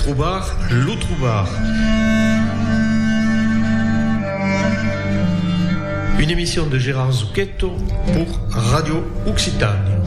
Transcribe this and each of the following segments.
Troubar, Lou Troubar. Une émission de Gérard Zucchetto pour Radio Occitanie.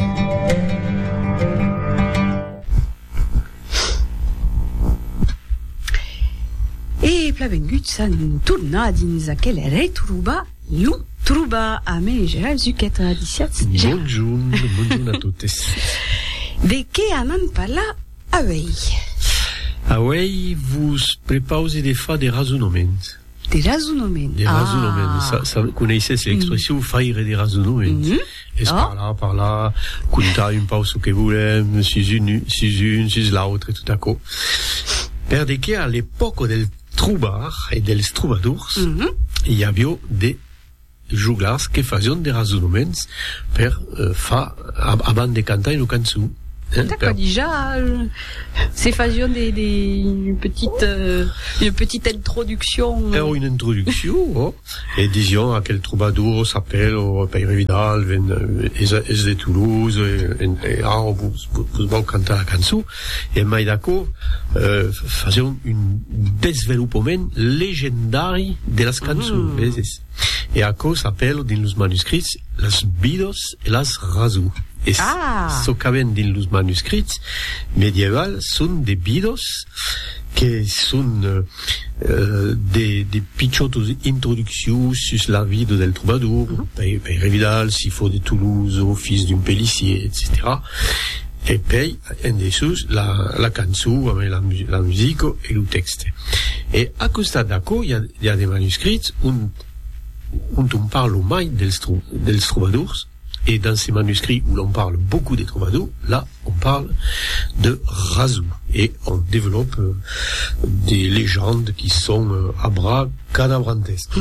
E plavengut san torna dins aquel retruba Lou Troubar a me Gérard Zucchetto a diciat. Bonjour a totes. De què anan parlar avui? Avui vos prepausez de fa des raisonnements. Des raisonnements. Des raisonnements. Ça connaissez l'expression faire des raisonnements. Et par là, contar un peu ce que volem, si une, si l'autre, et tout à coup. Per de què à l'époque del Troubar et dels troubadours, il y avait des juglars que faisaient des raisonnements per avant de cantar une cançon. D'accord, déjà, c'est faisant une petite introduction. Une introduction, oh. Et disions à quel troubadour s'appelle, au Père Vidal, est de Toulouse, et vous vont canter la cançon. Et mai d'accord, faisons un développement légendaire de las cançons. Et à cause s'appelle, dans les manuscrits, las vidos et las razou. Et ce qu'avent dans les manuscrits médiévals sont des vidos qui sont des petites introductions sur la vie del troubadour, Père Vidal, s'il faut de Toulouse, au fils d'un pellissier, etc. Et puis, en dessous, la cançon, avec la musique et le texte. Et à cause d'accord, il y a des manuscrits où on parle au mai des troubadours. Et dans ces manuscrits où l'on parle beaucoup des troubadours, là, on parle de razou. Et on développe des légendes qui sont abracadabrantesques.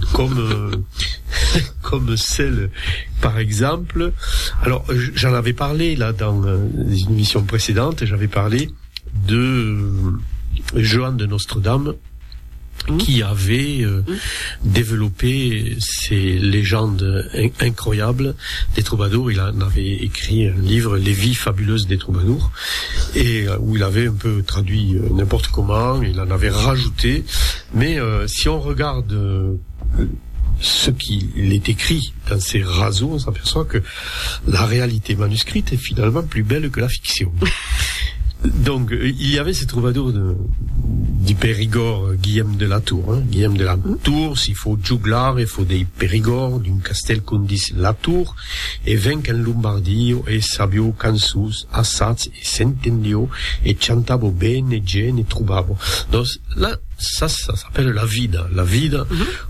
Comme celle, par exemple. Alors, j'en avais parlé, là, dans une émission précédente, j'avais parlé de Johann de Notre-Dame, qui avait développé ces légendes incroyables des troubadours. Il en avait écrit un livre, Les vies fabuleuses des troubadours, et où il avait un peu traduit n'importe comment, il en avait rajouté. Mais si on regarde ce qu'il est écrit dans ces razos, on s'aperçoit que la réalité manuscrite est finalement plus belle que la fiction. Donc, il y avait ces troubadours du Périgord, Guillaume de la Tour. Guillaume de la Tour, s'il faut juglar, il faut des Périgord, d'un castel qu'on dit la Tour, et venc en Lombardie, et sabio cansus, assats, et sentendio, et chantabo bene, et gen, et trubabo. Donc, là, ça s'appelle la vida. La vida,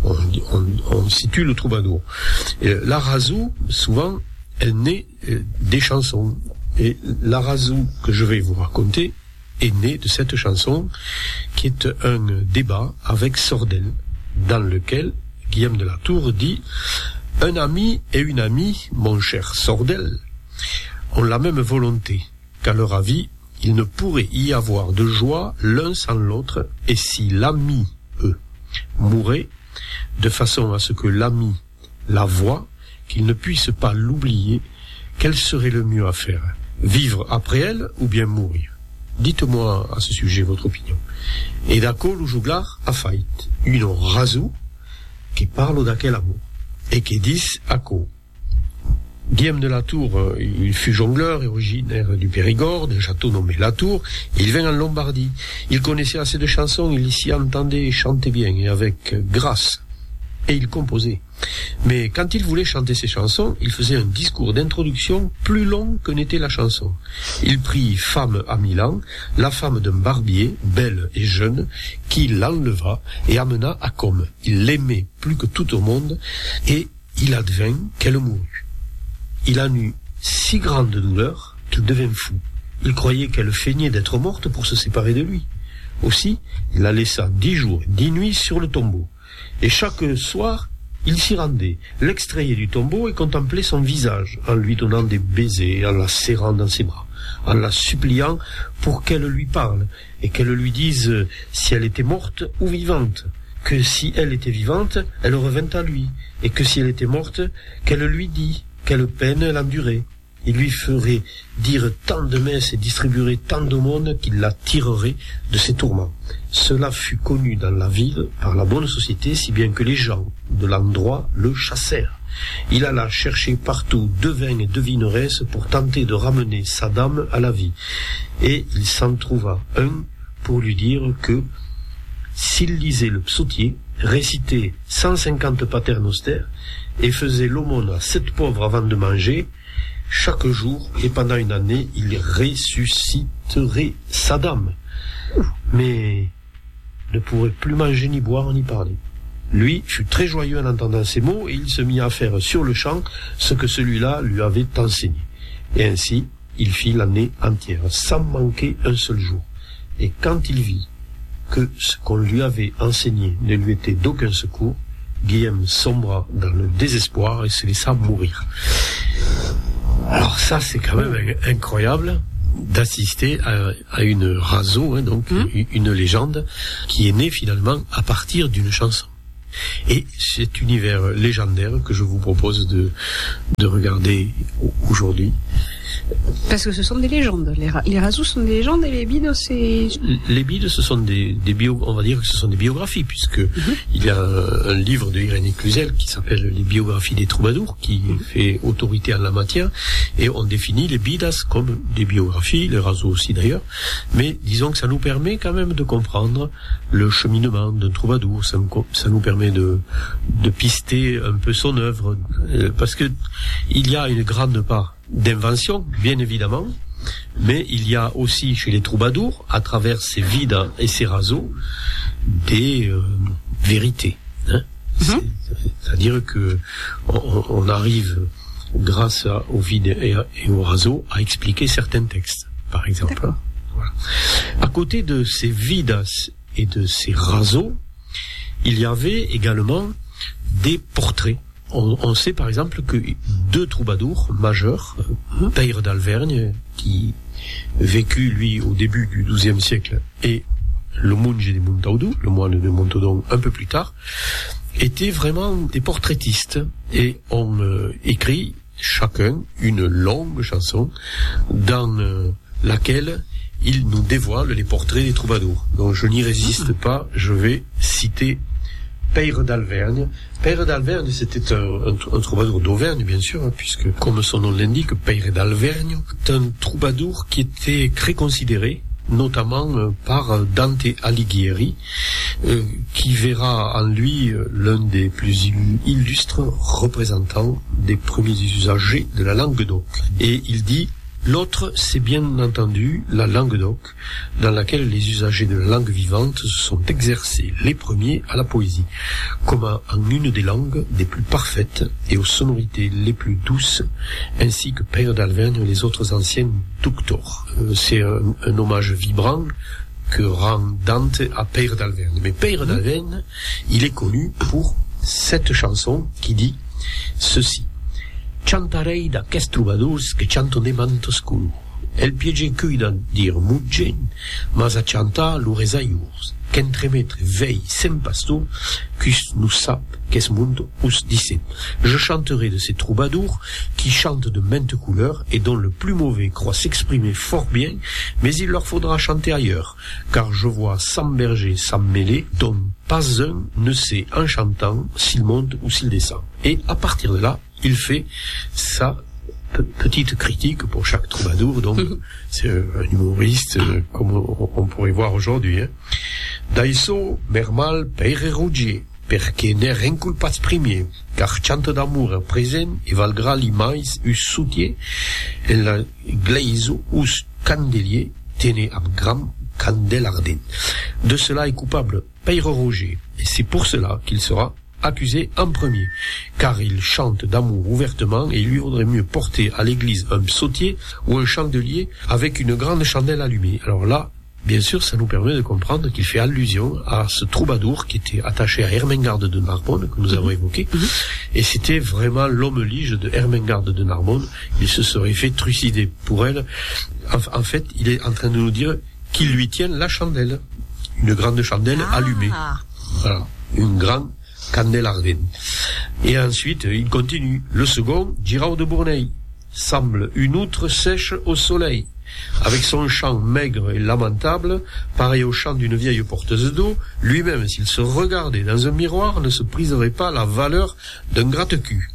on situe le troubadour. Et la razou, souvent, elle naît des chansons. Et la razou que je vais vous raconter est née de cette chanson qui est un débat avec Sordel, dans lequel Guillaume de la Tour dit « Un ami et une amie, mon cher Sordel, ont la même volonté, qu'à leur avis, il ne pourrait y avoir de joie l'un sans l'autre, et si l'ami, mourait, de façon à ce que l'ami la voie, qu'il ne puisse pas l'oublier, quel serait le mieux à faire ? Vivre après elle ou bien mourir? Dites-moi à ce sujet votre opinion. » Et d'accord, le juglar a fait une razou qui parle d'aquel amour et qui dit à quoi. Guillaume de la Tour, il fut jongleur et originaire du Périgord, d'un château nommé La Tour, et il vint en Lombardie. Il connaissait assez de chansons, il s'y entendait et chantait bien, et avec grâce. Et il composait. Mais quand il voulait chanter ses chansons, il faisait un discours d'introduction plus long que n'était la chanson. Il prit femme à Milan, la femme d'un barbier, belle et jeune, qui l'enleva et amena à Côme. Il l'aimait plus que tout au monde, et il advint qu'elle mourut. Il en eut si grande douleur qu'il devint fou. Il croyait qu'elle feignait d'être morte pour se séparer de lui. Aussi, il la laissa 10 jours et 10 nuits sur le tombeau. Et chaque soir, il s'y rendait, l'extrayait du tombeau et contemplait son visage, en lui donnant des baisers, en la serrant dans ses bras, en la suppliant pour qu'elle lui parle, et qu'elle lui dise si elle était morte ou vivante, que si elle était vivante, elle revint à lui, et que si elle était morte, qu'elle lui dît quelle peine elle endurait, il lui ferait dire tant de messes et distribuerait tant d'aumônes qu'il la tirerait de ses tourments. Cela fut connu dans la ville par la bonne société, si bien que les gens de l'endroit le chassèrent. Il alla chercher partout devins et devineresses pour tenter de ramener sa dame à la vie. Et il s'en trouva un pour lui dire que s'il lisait le psautier, récitait 150 paternosters et faisait l'aumône à 7 pauvres avant de manger, chaque jour et pendant une année, il ressusciterait sa dame. Mais ne pourrait plus manger ni boire ni parler. Lui fut très joyeux en entendant ces mots et il se mit à faire sur le champ ce que celui-là lui avait enseigné. Et ainsi, il fit l'année entière, sans manquer un seul jour. Et quand il vit que ce qu'on lui avait enseigné ne lui était d'aucun secours, Guillaume sombra dans le désespoir et se laissa mourir. Alors ça, c'est quand même incroyable d'assister à une raso, donc une légende qui est née finalement à partir d'une chanson. Et cet univers légendaire que je vous propose de regarder aujourd'hui. Parce que ce sont des légendes. Les razous sont des légendes et les bides, c'est... Les bides, ce sont on va dire que ce sont des biographies, puisque il y a un livre de Irénée Cluzel qui s'appelle Les biographies des troubadours, qui fait autorité en la matière, et on définit les bidas comme des biographies, les razous aussi d'ailleurs, mais disons que ça nous permet quand même de comprendre le cheminement d'un troubadour, ça nous permet de pister un peu son œuvre, parce que il y a une grande part d'invention, bien évidemment, mais il y a aussi chez les troubadours, à travers ces vidas et ces razos, des vérités. C'est-à-dire que on arrive, grâce aux vides et aux razos, à expliquer certains textes, par exemple. Voilà. À côté de ces vidas et de ces razos, il y avait également des portraits. On sait par exemple que 2 troubadours majeurs, Peyre d'Alvergne, qui vécut lui au début du XIIe siècle, et le Monge de Montaudou, le moine de Montaudoin un peu plus tard, étaient vraiment des portraitistes et ont écrit chacun une longue chanson dans laquelle ils nous dévoilent les portraits des troubadours. Donc je n'y résiste pas, je vais citer Peyre d'Alvergne. Peyre d'Alvergne, c'était un troubadour d'Auvergne, bien sûr, puisque, comme son nom l'indique, Peyre d'Alvergne, c'est un troubadour qui était très considéré, notamment par Dante Alighieri, qui verra en lui l'un des plus illustres représentants des premiers usagers de la langue d'oc. Et il dit: l'autre, c'est bien entendu la langue d'oc, dans laquelle les usagers de la langue vivante se sont exercés les premiers à la poésie, comme en une des langues des plus parfaites et aux sonorités les plus douces, ainsi que Peyre d'Alvergne et les autres anciens doctors. C'est un hommage vibrant que rend Dante à Peyre d'Alvergne. Mais Peyre d'Alvergne, il est connu pour cette chanson qui dit ceci: Cantarei d'aquests troubadours que chanton de mantoscuro. El piege cuida dir muggen, mas a chantar lures aiurs. Qu'entremetre veille sem pastor, qu'us nous sap qu'es mundo us dicen. Je chanterai de ces troubadours qui chantent de maintes couleurs et dont le plus mauvais croit s'exprimer fort bien, mais il leur faudra chanter ailleurs, car je vois 100 bergers s'en mêler, dont pas un ne sait en chantant s'il monte ou s'il descend. Et à partir de là, il fait sa petite critique pour chaque troubadour, donc c'est un humoriste comme on pourrait voir aujourd'hui. Daiso mermal Peyre Rougier, perché ne renculpats primier, car chante d'amour présent et valgra l'imais us soutier, et la glaiso us candelier tene ab gram candelarden. De cela est coupable Peyre Rougier, et c'est pour cela qu'il sera accusé en premier, car il chante d'amour ouvertement et il lui vaudrait mieux porter à l'église un psautier ou un chandelier avec une grande chandelle allumée. Alors là, bien sûr, ça nous permet de comprendre qu'il fait allusion à ce troubadour qui était attaché à Ermengarde de Narbonne, que nous avons évoqué, et c'était vraiment l'homme lige de Ermengarde de Narbonne. Il se serait fait trucider pour elle. En fait, il est en train de nous dire qu'il lui tienne la chandelle, une grande chandelle allumée. Voilà, une grande candelle ardenne. Et ensuite, il continue. Le second, Girard de Bournay, semble une outre sèche au soleil. Avec son chant maigre et lamentable, pareil au chant d'une vieille porteuse d'eau, lui-même, s'il se regardait dans un miroir, ne se priserait pas la valeur d'un gratte-cul.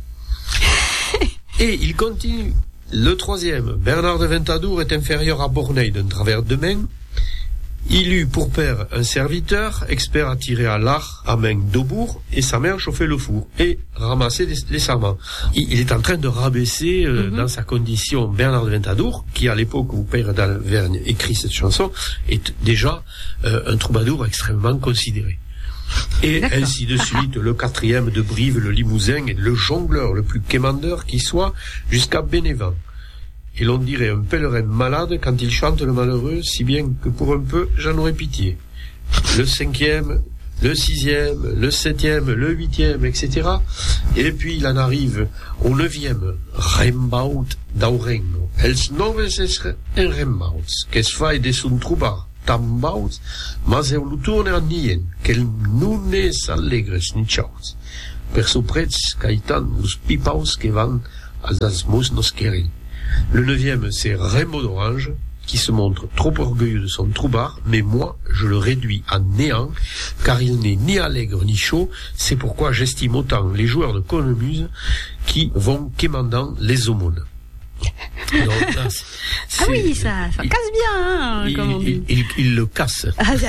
Et il continue. Le troisième, Bernard de Ventadour est inférieur à Borneille d'un travers de main. Il eut pour père un serviteur, expert à tirer à l'art à main d'Aubourg, et sa mère chauffait le four et ramassait les sarments. Il est en train de rabaisser dans sa condition Bernard de Ventadour, qui à l'époque où Père d'Alvergne écrit cette chanson, est déjà un troubadour extrêmement considéré. Et d'accord. Ainsi de suite, le quatrième de Brive, le Limousin, est le jongleur le plus quémandeur qui soit, jusqu'à Bénévent. Et l'on dirait un pèlerin malade quand il chante le malheureux, si bien que pour un peu, j'en aurais pitié. Le cinquième, le sixième, le septième, le huitième, etc. Et puis il en arrive au neuvième, Rembaut d'Aurengo. Els noves es en Rembaut, qu'es fai de sun trubar, tambaut, mas eu luturne an nien, quel nunes allegres ni chaut. Per soprets caitan us pipaus que van als das musnos queren. Le neuvième, c'est Raymond d'Orange, qui se montre trop orgueilleux de son troubard, mais moi, je le réduis à néant, car il n'est ni allègre ni chaud, c'est pourquoi j'estime autant les joueurs de cornemuse qui vont quémandant les aumônes. Donc, là, ah oui, ça casse bien, hein, comme on dit. Il le casse.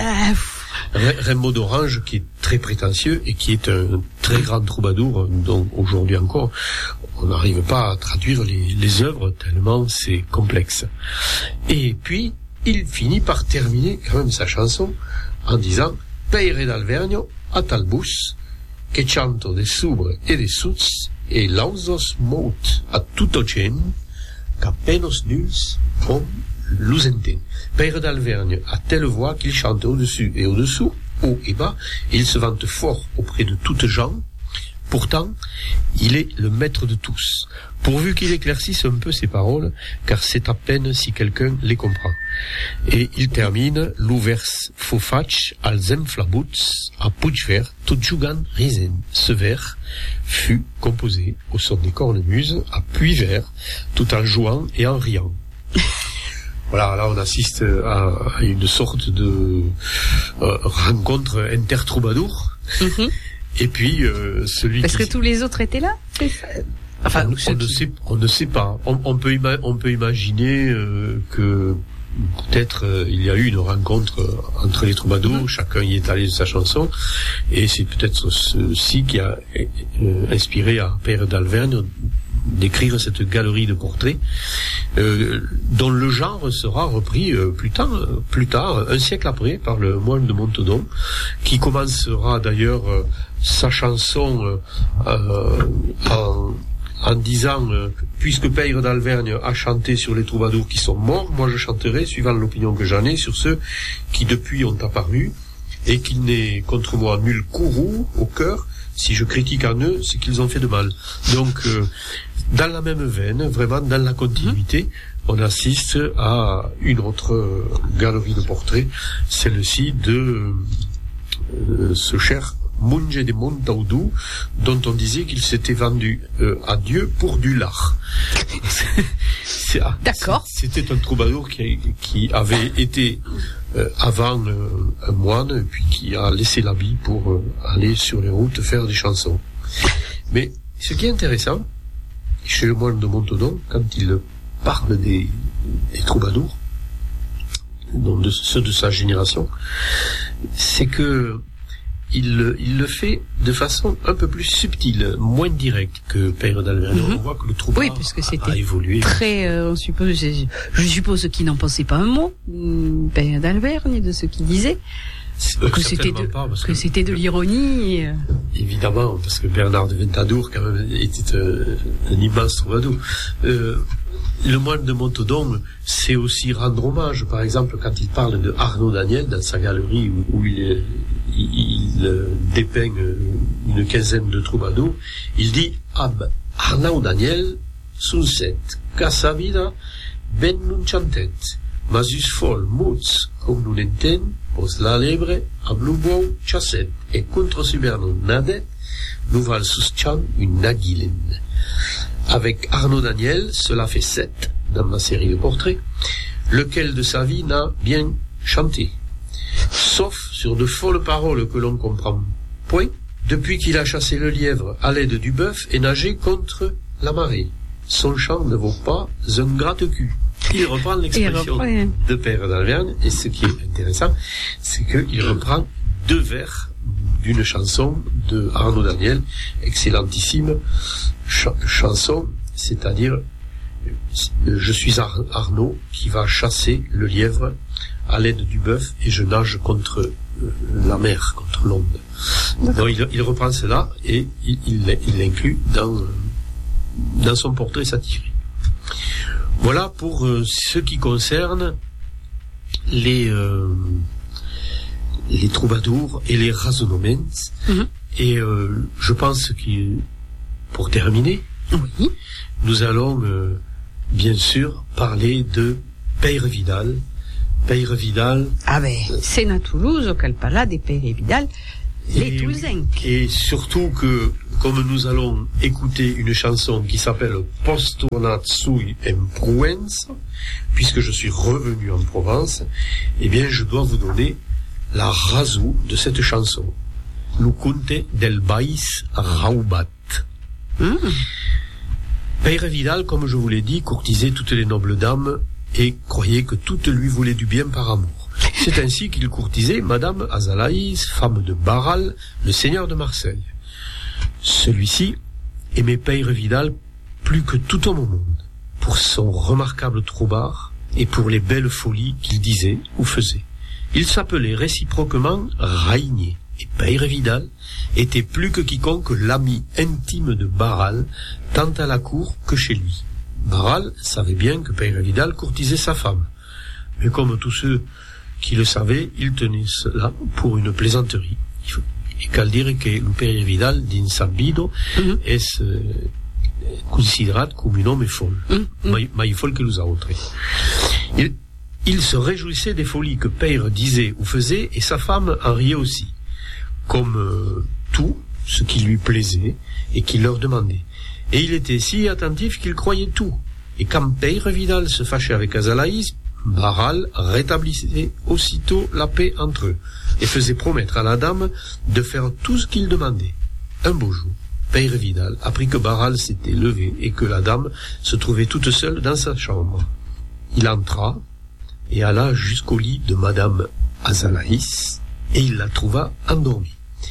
Raymond d'Orange, qui est très prétentieux et qui est un très grand troubadour, dont aujourd'hui encore on n'arrive pas à traduire les œuvres tellement c'est complexe. Et puis il finit par terminer quand même sa chanson en disant Peire d'Alvergno a talbus que chanto de subre et de suts et lausos mot a tutocen capenos nuls om Lusenten. Père d'Alvergne a telle voix qu'il chante au-dessus et au-dessous, haut et bas, et il se vante fort auprès de toutes gens. Pourtant, il est le maître de tous, pourvu qu'il éclaircisse un peu ses paroles, car c'est à peine si quelqu'un les comprend. Et il termine l'ouvers fofach alzem flabuts a puchver tutjugan risen. Ce vers fut composé au son des cornemuses à Puy-Vert, tout en jouant et en riant. Voilà, là on assiste à une sorte de rencontre inter-troubadour. Et puis celui parce que tous les autres étaient là, c'est ça. Enfin, on ne sait pas. On peut imaginer que peut-être il y a eu une rencontre entre les troubadours, chacun y est allé de sa chanson, et c'est peut-être ceci qui a inspiré à Père d'Alvergne d'écrire cette galerie de portraits dont le genre sera repris plus tard, un siècle après, par le moine de Montedon, qui commencera d'ailleurs sa chanson en disant puisque Père d'Alvergne a chanté sur les troubadours qui sont morts, moi je chanterai, suivant l'opinion que j'en ai, sur ceux qui depuis ont apparu, et qu'il n'est contre moi nul courroux au cœur, si je critique en eux ce qu'ils ont fait de mal. Donc dans la même veine, vraiment dans la continuité, on assiste à une autre galerie de portraits, celle-ci de ce cher Monge de Montaudou, dont on disait qu'il s'était vendu à Dieu pour du lard. D'accord. C'était un troubadour qui avait été avant un moine, et puis qui a laissé l'habit pour aller sur les routes faire des chansons. Mais ce qui est intéressant, chez le moine de Montedon, quand il parle des troubadours, donc de ceux de sa génération, c'est que il le fait de façon un peu plus subtile, moins directe que Père d'Alvergne. On voit que le troubadour a évolué. Très, je suppose qu'il n'en pensait pas un mot, Père d'Alvergne, de ce qu'il disait. Que c'était de l'ironie. Évidemment, parce que Bernard de Ventadour, quand même, était un immense troubadour. Le moine de Montedon sait aussi rendre hommage, par exemple, quand il parle de Arnaud Daniel, dans sa galerie où il dépeint une quinzaine de troubadours, il dit Arnaud Daniel, sunset, casa vida, ben nun chantet, masus fol muts, cum nun enten, pos la lebre, a blubo chasset, et contre subernon nadet, nous val sus chan une aguilène. Avec Arnaud Daniel, cela fait 7 dans ma série de portraits, lequel de sa vie n'a bien chanté, sauf sur de folles paroles que l'on comprend point, depuis qu'il a chassé le lièvre à l'aide du bœuf et nagé contre la marée. Son chant ne vaut pas un gratte-cul. Il reprend l'expression de Père d'Alverne, et ce qui est intéressant, c'est qu'il reprend 2 vers d'une chanson de Arnaud Daniel, excellentissime chanson, c'est-à-dire je suis Arnaud qui va chasser le lièvre à l'aide du bœuf et je nage contre la mer, contre l'onde. Donc il reprend cela et il l'inclut dans son portrait satirique. Voilà pour ce qui concerne les troubadours et les rasonomens. Et je pense que pour terminer, nous allons bien sûr parler de Peyre Vidal. Peyre Vidal. Ah ben, c'est à Toulouse auquel parla des Peyre Vidal, les Toulousains. Et surtout que, comme nous allons écouter une chanson qui s'appelle Postonat sui en Provenza, puisque je suis revenu en Provence, eh bien je dois vous donner la razou de cette chanson. Lu conte del Bais Raubat. Peyre Vidal, comme je vous l'ai dit, courtisait toutes les nobles dames et croyait que toutes lui voulaient du bien par amour. C'est ainsi qu'il courtisait Madame Azalaïs, femme de Barral, le seigneur de Marseille. Celui-ci aimait Peyre Vidal plus que tout homme au monde, pour son remarquable troubard et pour les belles folies qu'il disait ou faisait. Ils s'appelaient réciproquement Raigné, et Peyre Vidal était plus que quiconque l'ami intime de Barral, tant à la cour que chez lui. Barral savait bien que Peyre Vidal courtisait sa femme, mais comme tous ceux qui le savaient, il tenait cela pour une plaisanterie. Et qu'à dire que le Peyre Vidal din Sabido est considéré comme un homme folle, mais folle que nous autres. Il se réjouissait des folies que Peyre disait ou faisait, et sa femme en riait aussi, comme tout ce qui lui plaisait et qu'il leur demandait. Et il était si attentif qu'il croyait tout. Et quand Peyre Vidal se fâchait avec Azalaïs, Barral rétablissait aussitôt la paix entre eux et faisait promettre à la dame de faire tout ce qu'il demandait. Un beau jour, Peyre Vidal apprit que Barral s'était levé et que la dame se trouvait toute seule dans sa chambre. Il entra et alla jusqu'au lit de Madame Azalaïs et il la trouva endormie.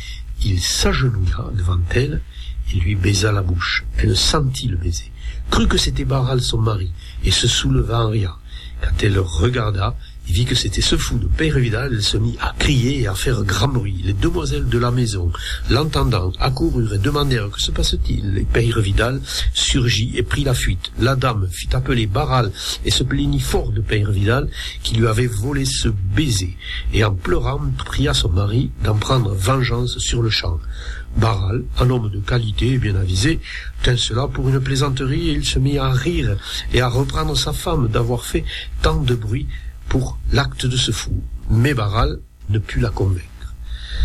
Il s'agenouilla devant elle et lui baisa la bouche. Elle sentit le baiser, crut que c'était Barral son mari, et se souleva en riant. Quand elle regarda et vit que c'était ce fou de Peyre Vidal, elle se mit à crier et à faire grand bruit. Les demoiselles de la maison, l'entendant, accoururent et demandèrent que se passe-t-il. Et Peyre Vidal surgit et prit la fuite. La dame fit appeler Barral et se plaignit fort de Peyre Vidal qui lui avait volé ce baiser, et en pleurant pria son mari d'en prendre vengeance sur le champ. Barral, un homme de qualité et bien avisé, tint cela pour une plaisanterie et il se mit à rire et à reprendre sa femme d'avoir fait tant de bruit pour l'acte de ce fou. Mais Barral ne put la convaincre.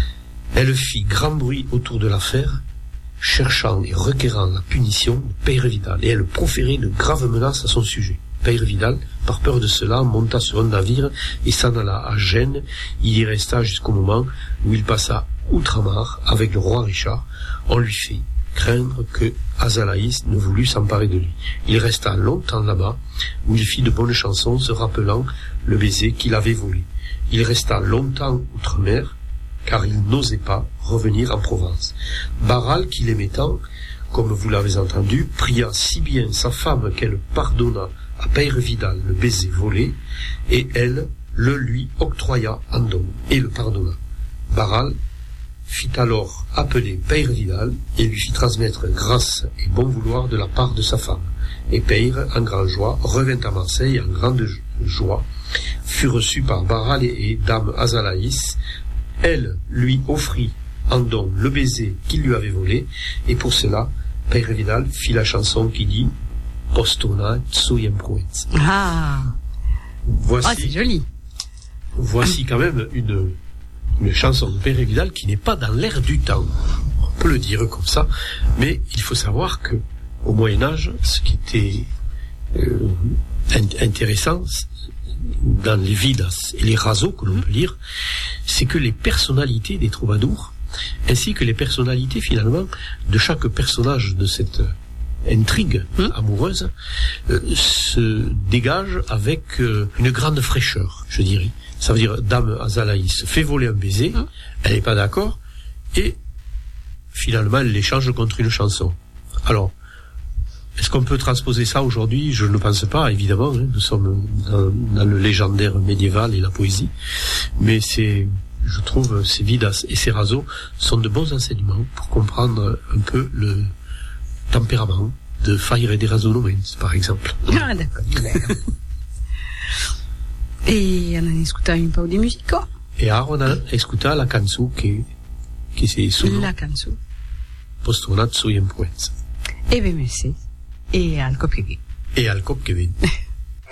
Elle fit grand bruit autour de l'affaire, cherchant et requérant la punition de Peyre Vidal, et elle proférait de graves menaces à son sujet. Peyre Vidal, par peur de cela, monta sur un navire et s'en alla à Gênes. Il y resta jusqu'au moment où il passa outre-Amar avec le roi Richard. On lui fit craindre que Azalaïs ne voulût s'emparer de lui. Il resta longtemps là-bas, où il fit de bonnes chansons, se rappelant le baiser qu'il avait volé. Il resta longtemps outre-mer, car il n'osait pas revenir en Provence. Barral, qui l'aimait tant, comme vous l'avez entendu, pria si bien sa femme qu'elle pardonna à Peyre Vidal le baiser volé, et elle le lui octroya en don, et le pardonna. Barral fit alors appeler Peyre Vidal et lui fit transmettre grâce et bon vouloir de la part de sa femme. Et Peyre, en grande joie, revint à Marseille en grande joie, fut reçu par Barral et dame Azalaïs. Elle lui offrit en don le baiser qu'il lui avait volé, et pour cela, Peyre Vidal fit la chanson qui dit Postona sui en Provenza. Ah, voici, c'est joli. Voici quand même une chanson de Peyre Vidal qui n'est pas dans l'air du temps. On peut le dire comme ça, mais il faut savoir que au Moyen-Âge, ce qui était intéressant dans les Vidas et les Razos que l'on peut lire, c'est que les personnalités des troubadours, ainsi que les personnalités finalement de chaque personnage de cette intrigue amoureuse, se dégagent avec une grande fraîcheur, je dirais. Ça veut dire, Dame Azalaïs fait voler un baiser, elle n'est pas d'accord, et finalement elle l'échange contre une chanson. Alors, est-ce qu'on peut transposer ça aujourd'hui? Je ne pense pas, évidemment. Nous sommes dans le légendaire médiéval et la poésie. Mais je trouve, ces Vidas et ces Razos sont de bons enseignements pour comprendre un peu le tempérament de Faire des Rasonomens, par exemple. Ah, d'accord. E hanno ascoltato un po' di musica. E ora hanno ascoltato la canzone che si sono. La canzone. Postonat su influenza. E beh, merci. E al cop che viene. E al cop che viene.